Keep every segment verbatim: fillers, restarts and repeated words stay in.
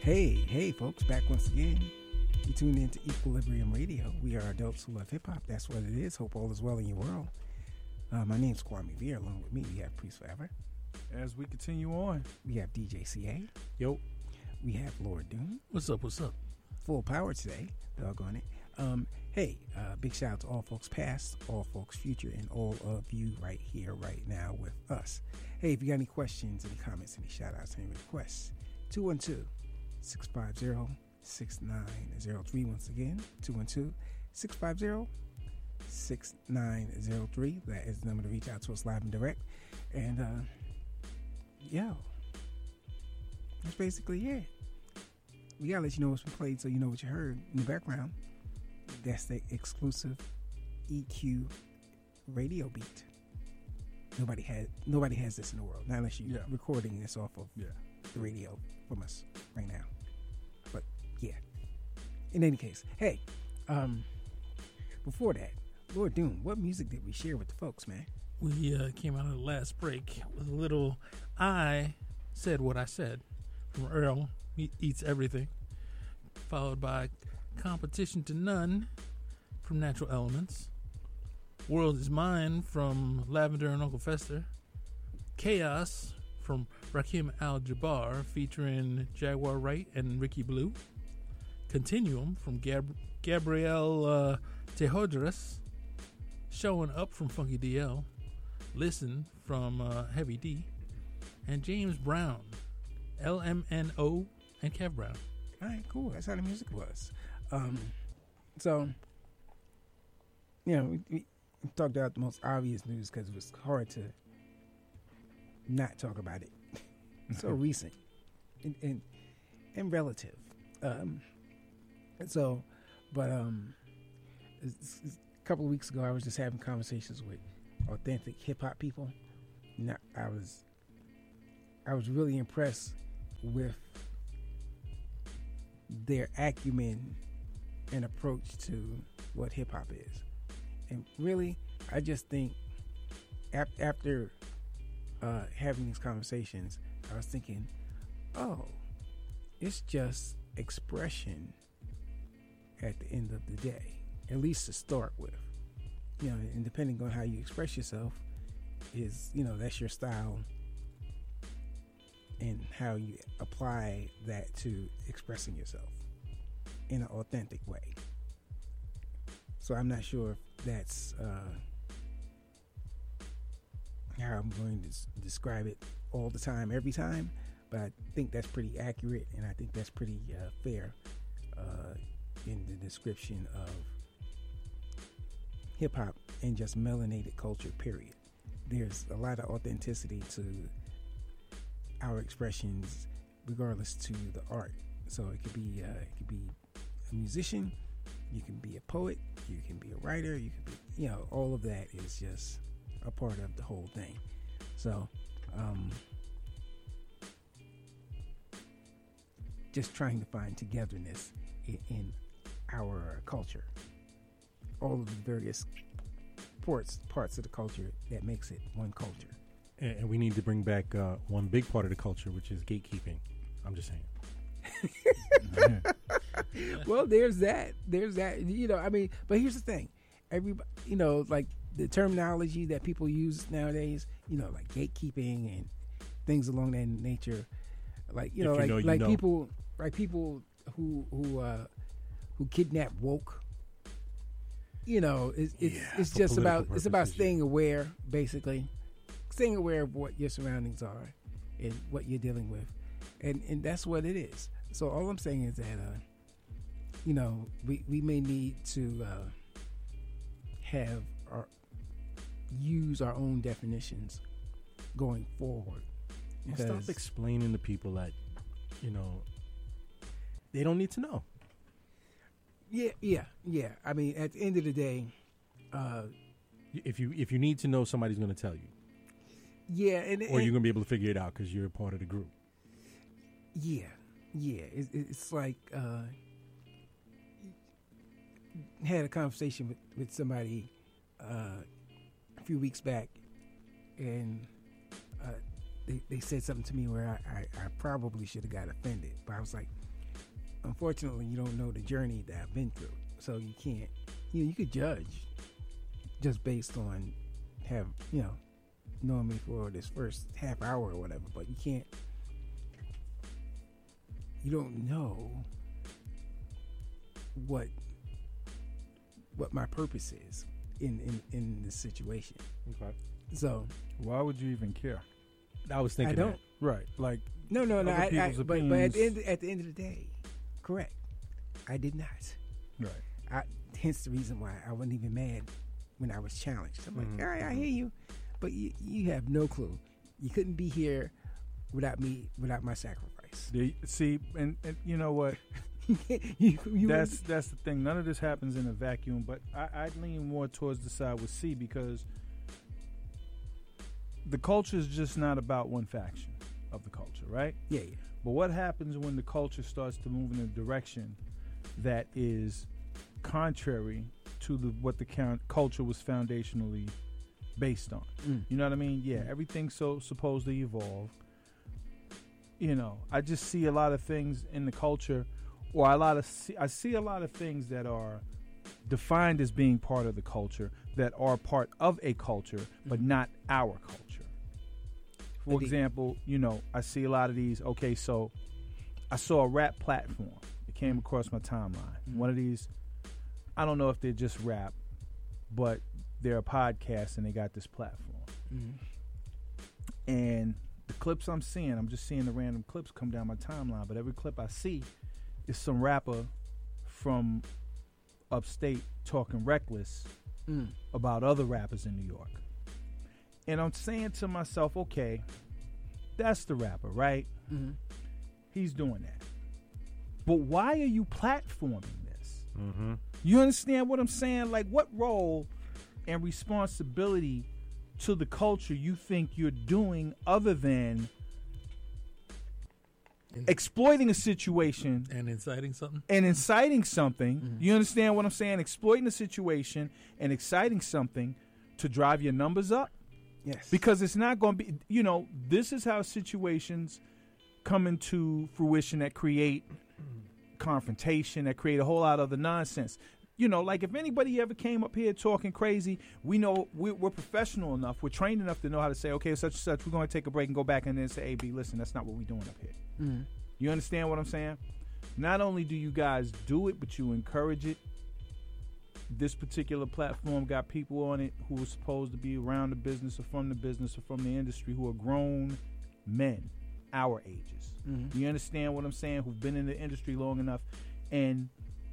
Hey, hey, folks, back once again. You tuned into Equilibrium Radio. We are adults who love hip hop. That's what it is. Hope all is well in your world. Uh, my name's Kwame Veer. Along with me, we have Priest Forever. As we continue on, we have D J C A. Yo. We have Lord Doom. What's up? What's up? Full power today. Doggone it. Um, hey, uh, big shout out to all folks past, all folks future, and all of you right here, right now with us. Hey, if you got any questions, any comments, any shout outs, any requests, two one two, six five zero, six nine zero three. Once again, two one two, six five zero, six nine zero three. That is the number to reach out to us live and direct. And, uh, yeah, that's basically it. We gotta let you know what's been played so you know what you heard in the background. That's the exclusive E Q radio beat. Nobody had nobody has this in the world, not unless you're yeah. recording this off of yeah. the radio from us right now. But yeah. In any case, hey, um, before that, Lord Doom, what music did we share with the folks, man? We uh, came out of the last break with a little I Said What I Said from Earl He Eats Everything, followed by Competition to None from Natural Elements, World Is Mine from Lavender and Uncle Fester, Chaos from Rakim Al-Jabbar featuring Jaguar Wright and Ricky Blue, Continuum from Gab- Gabrielle uh, Tehodres, Showing Up from Funky D L, Listen from uh, Heavy D, and James Brown, L M N O, and Kev Brown. All right, cool. That's how the music was. Um, so, you know, we, we talked about the most obvious news because it was hard to not talk about it. So recent and, and, and relative. Um, and so, but um, it's, it's a couple of weeks ago, I was just having conversations with authentic hip hop people. And I, I was, I was really impressed with their acumen and approach to what hip hop is. And really, I just think ap- after uh, having these conversations, I was thinking, oh, it's just expression at the end of the day, at least to start with. You know, and depending on how you express yourself is, you know, that's your style and how you apply that to expressing yourself in an authentic way. So I'm not sure if that's uh, how I'm going to s- describe it all the time, every time, but I think that's pretty accurate, and I think that's pretty uh, fair uh, in the description of hip-hop and just melanated culture, period. There's a lot of authenticity to our expressions, regardless to the art. So it could be uh, it could be a musician, you can be a poet, you can be a writer, you could be, you know, all of that is just a part of the whole thing. So um, just trying to find togetherness in, in our culture, all of the various parts parts of the culture that makes it one culture. And we need to bring back uh, one big part of the culture, which is gatekeeping. I'm just saying. Well, there's that. There's that. You know, I mean, but here's the thing. Everybody, you know, like the terminology that people use nowadays, you know, like gatekeeping and things along that nature. Like, you know, If you like know, you like know. people, like people who who uh, who kidnap woke. You know, it's it's, Yeah, it's for just about political it's about purposes, yeah. staying aware, basically. Staying aware of what your surroundings are and what you're dealing with, and and that's what it is. So all I'm saying is that uh, you know, we, we may need to uh, have our use our own definitions going forward. And stop explaining to people that, you know, they don't need to know. Yeah, yeah, yeah. I mean, at the end of the day, uh, If you if you need to know, somebody's going to tell you. yeah, and, Or and you're going to be able to figure it out because you're a part of the group. yeah, yeah. It, it's like uh, had a conversation with, with somebody uh, a few weeks back, and uh, they, they said something to me where I, I, I probably should have got offended. But I was like, unfortunately, you don't know the journey that I've been through, so you can't. You know, you could judge just based on have you know knowing me for this first half hour or whatever, but you can't. You don't know what what my purpose is in in in this situation. Okay. So Why would you even care? I was thinking I don't. that. Right. Like, No, no, no. Other I, I, people's but, but at the opinions. end, at the end of the day, correct. I did not. right. I, hence the reason why I wasn't even mad when I was challenged. I'm Mhm. like, all right, I hear you, but you, you have no clue. You couldn't be here without me, without my sacrifice. They, see, and, and you know what? you, you That's that's the thing. None of this happens in a vacuum. But I, I'd lean more towards the side with C because the culture is just not about one faction of the culture, right? yeah, yeah. But what happens when the culture starts to move in a direction that is contrary to the what the count, culture was foundationally based on? Mm. You know what I mean? Yeah, everything's so supposed to evolve. You know, I just see a lot of things in the culture, or a lot of see, I see a lot of things that are defined as being part of the culture that are part of a culture, but not our culture. For Indeed. example, you know, I see a lot of these. Okay, so I saw a rap platform. It came across my timeline. Mhm. One of these, I don't know if they're just rap, but they're a podcast and they got this platform. Mhm. And the clips I'm seeing, I'm just seeing the random clips come down my timeline. But every clip I see is some rapper from upstate talking reckless Mm. about other rappers in New York. And I'm saying to myself, okay, that's the rapper, right? Mhm. He's doing that. But why are you platforming this? Mm-hmm. You understand what I'm saying? Like, what role and responsibility to the culture you think you're doing other than exploiting a situation And inciting something. and inciting something? Mhm. You understand what I'm saying? Exploiting a situation and exciting something to drive your numbers up? Yes. Because it's not going to be, you know, this is how situations come into fruition that create confrontation, that create a whole lot of other nonsense. You know, like if anybody ever came up here talking crazy, we know we're, we're professional enough, we're trained enough to know how to say, okay, such and such, we're going to take a break and go back and then say, hey, B, listen, that's not what we're doing up here. Mhm. You understand what I'm saying? Not only do you guys do it, but you encourage it. This particular platform got people on it who are supposed to be around the business or from the business or from the industry who are grown men, our ages. Mhm. You understand what I'm saying? Who've been in the industry long enough. And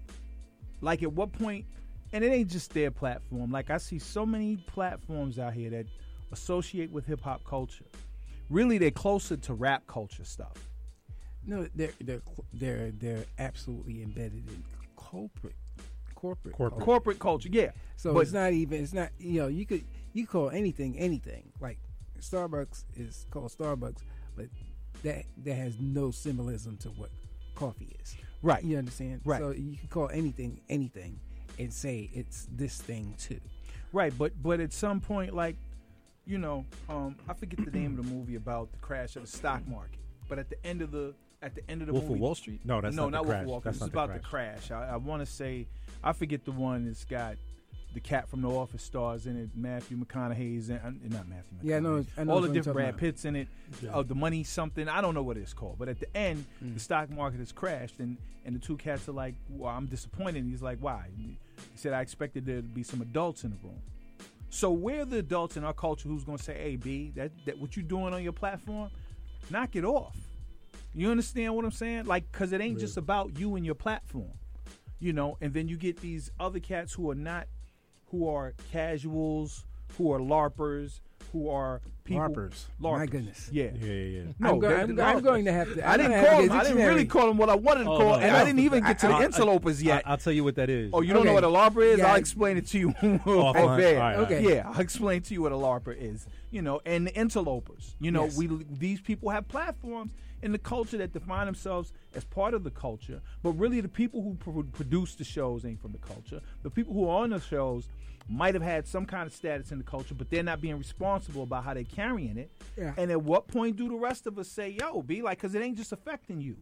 like at what point, and it ain't just their platform. Like I see so many platforms out here that associate with hip hop culture. Really, they're closer to rap culture stuff. No, they're they're they're they're absolutely embedded in corporate corporate Corporate. culture. Corporate culture, yeah. So But- it's not even. It's not. You know, you could you call anything anything. Like Starbucks is called Starbucks, but that that has no symbolism to what coffee is. Right. You understand? Right. So you can call anything anything, and say it's this thing too. Right, but but at some point, like, you know, um, I forget the name of the movie about the crash of the stock market. But at the end of the at the end of the Wolf movie, of Wall Street? No, that's no, not, not the Wolf crash. of Wall Street. That's It's not about the the crash. crash. I, I want to say, I forget the one that's got the cat from The Office stars in it, Matthew McConaughey's in, uh, not Matthew McConaughey. Yeah, I know- I know all which the one you're different talking Brad about. Pitts in it. Yeah. Uh, the money something, I don't know what it's called. But at the end, Mm. the stock market has crashed, and and the two cats are like, "Well, I'm disappointed." And he's like, "Why?" He said, "I expected there to be some adults in the room." So we're the adults in our culture who's going to say, "Hey, B, that, that what you doing on your platform, knock it off." You understand what I'm saying? Like, because it ain't just about you and your platform, you know. And then you get these other cats who are not, who are casuals, who are LARPers, who are people. LARPers. LARPers. My goodness. Yeah. Yeah, yeah, yeah. No, I'm, go- they're I'm, the I'm LARPers. going to have to. I I'm didn't gonna have call to them. get I didn't really dictionary. call them what I wanted to Oh, call, no, and no. I didn't even get to the I- I- interlopers yet. I, will tell you what that is. Oh, you don't Okay. know what a LARPer is? Yeah, I'll I- explain it to you Offline. off air. All right, Okay. Yeah, I'll explain to you what a LARPer is. You know, and the interlopers. You know, Yes. we these people have platforms in the culture that define themselves as part of the culture, but really the people who pro- produce the shows ain't from the culture. The people who are on the shows might have had some kind of status in the culture, but they're not being responsible about how they're carrying it. Yeah. And at what point do the rest of us say, "Yo, be like," because it ain't just affecting you.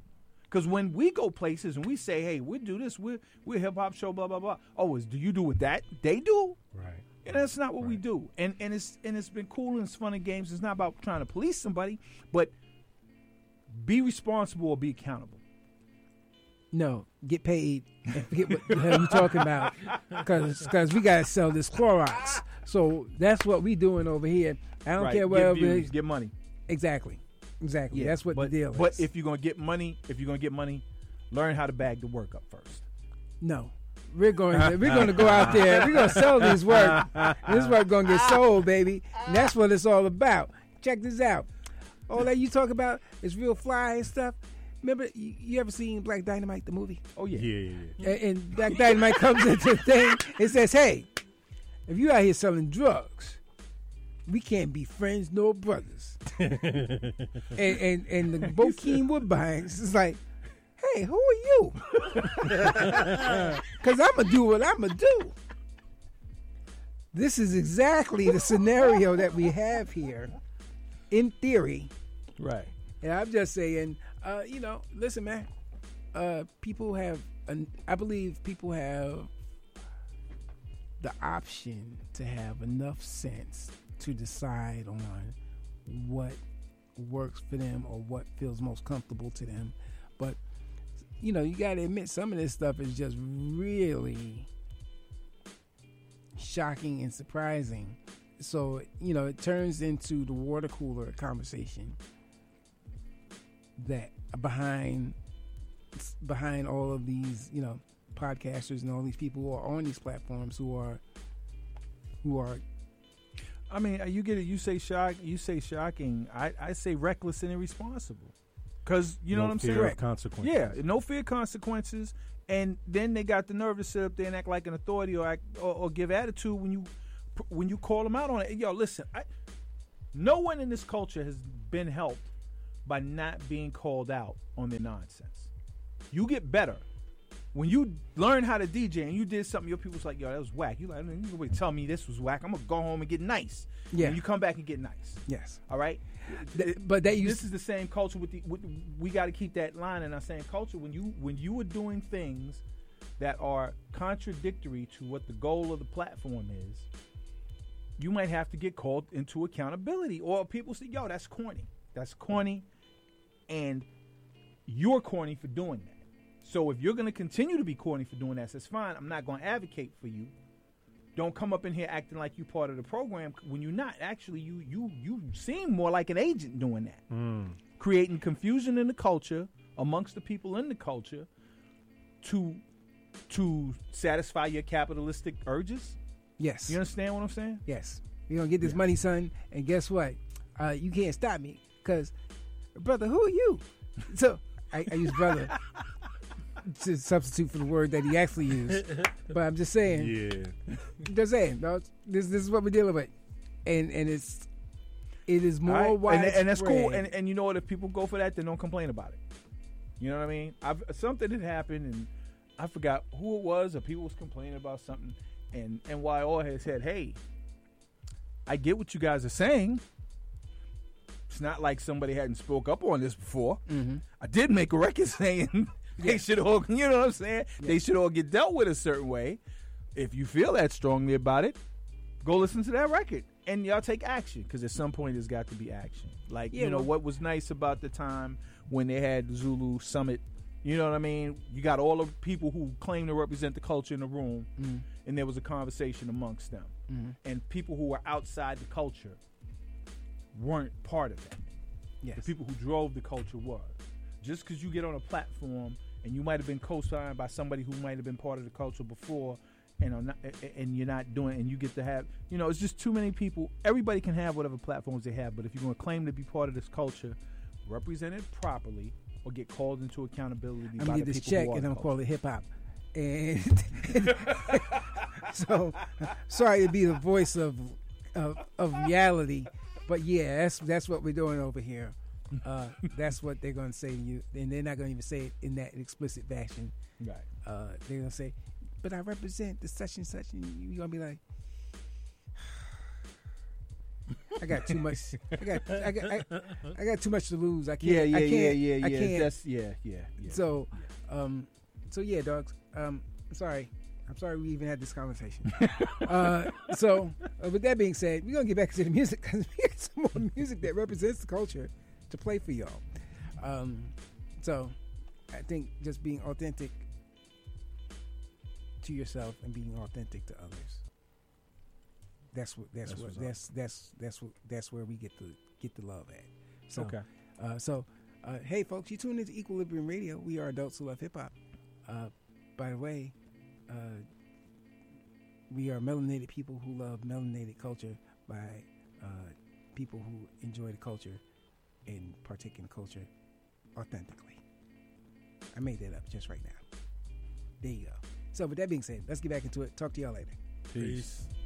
Because when we go places and we say, hey, we do this, we're, we're a hip-hop show, blah, blah, blah. Oh, is, do you do what that they do? Right. And that's not what Right. we do. And and it's and it's been cool and it's fun and games. It's not about trying to police somebody, but be responsible or be accountable. No, get paid and forget what the hell you talking about. Because we got to sell this Clorox. So that's what we doing over here. I don't Right. care Get where views, it get money. Exactly. Exactly. Yeah, That's what but, the deal But is. if you're gonna get money, if you're gonna get money, learn how to bag the work up first. No. We're going to, we're going to go out there. We're going to sell this work. This work going to get sold, baby. And that's what it's all about. Check this out. All that you talk about is real fly and stuff. Remember, you, you ever seen Black Dynamite, the movie? Oh yeah. Yeah, yeah, yeah. And, and Black Dynamite comes into the thing and says, hey, if you out here selling drugs, we can't be friends nor brothers. and, and, and the Bokeem Woodbines is like, hey, who are you? Because I'm going to do what I'm going to do. This is exactly the scenario that we have here, in theory. Right. And I'm just saying, uh, you know, listen, man. Uh, people have, an, I believe people have the option to have enough sense to decide on what works for them or what feels most comfortable to them. But you know, you got to admit some of this stuff is just really shocking and surprising. So, you know, it turns into the water cooler conversation that behind behind all of these, you know, podcasters and all these people who are on these platforms who are who are I mean, you get it. You say shock. You say shocking. I, I say reckless and irresponsible. Because you know No what I'm fear saying? of consequences. Yeah, no fear of consequences. And then they got the nerve to sit up there and act like an authority or act, or, or give attitude when you when you call them out on it. Yo, listen, I, no one in this culture has been helped by not being called out on their nonsense. You get better. When you learn how to D J and you did something, your people's like, yo, that was whack. You like, you wait, tell me this was whack. I'm going to go home and get nice. Yeah. And you come back and get nice. yes. All right? Th- but that This used is the same culture with the with, we got to keep that line in our same culture when you when you are doing things that are contradictory to what the goal of the platform is, you might have to get called into accountability, or people say, yo, that's corny. That's corny, and you're corny for doing that. So if you're going to continue to be corny for doing that, that's fine. I'm not going to advocate for you. Don't come up in here acting like you part of the program when you're not. Actually, you you you seem more like an agent doing that, Mm. creating confusion in the culture amongst the people in the culture to to satisfy your capitalistic urges. yes. You understand what I'm saying? Yes. You're going to get this Yeah. money, son. And guess what? Uh, you can't stop me. Because, brother, who are you? So, I, I use brother to substitute for the word that he actually used. But I'm just saying. Yeah. Just saying. No, this, this is what we're dealing with. And and it's, it is more All right? widespread. and, and that's cool. And, and you know what? If people go for that, then don't complain about it. You know what I mean? I've, something had happened, and I forgot who it was, or people was complaining about something, and N Y O had said, "Hey, I get what you guys are saying. It's not like somebody hadn't spoke up on this before. Mm-hmm. I did make a record saying they should all, you know what I'm saying? Yeah. They should all get dealt with a certain way. If you feel that strongly about it, go listen to that record, and y'all take action, because at some point there's got to be action. Like, Yeah, you know, well- what was nice about the time when they had the Zulu Summit, you know what I mean? You got all the people who claim to represent the culture in the room, Mm-hmm. and there was a conversation amongst them. Mm-hmm. And people who were outside the culture weren't part of that. Yes. The people who drove the culture were. Just because you get on a platform and you might have been co-signed by somebody who might have been part of the culture before, and are not, and you're not doing, and you get to have, you know, it's just too many people. Everybody can have whatever platforms they have, but if you're going to claim to be part of this culture, represent it properly, or get called into accountability I'm by gonna the get this people check who are and the I'm gonna culture. call it hip hop. And so, sorry to be the voice of, of of reality, but yeah, that's that's what we're doing over here. Uh, that's what they're gonna say to you, and they're not gonna even say it in that explicit fashion. Right. Uh, they're gonna say, "But I represent the such and such," and you're gonna be like, I got too much. I got. I got. I, I got too much to lose. I can't. Yeah, yeah, I can't, yeah, yeah, yeah. I can't. That's yeah, yeah, yeah. So, um, so yeah, dogs. Um, I'm sorry. I'm sorry we even had this conversation. uh, so, uh, with that being said, we're gonna get back into the music because we got some more music that represents the culture to play for y'all. Um, so, I think just being authentic to yourself and being authentic to others. That's what. That's, That's what. what's up. That's that's that's what. That's where we get the get the love at. So, Okay. Uh, so, uh, hey, folks, you tune into Equilibrium Radio. We are adults who love hip hop. Uh, by the way, uh, we are melanated people who love melanated culture by uh, people who enjoy the culture and partake in the culture authentically. I made that up just right now. There you go. So, with that being said, let's get back into it. Talk to y'all later. Peace. Peace.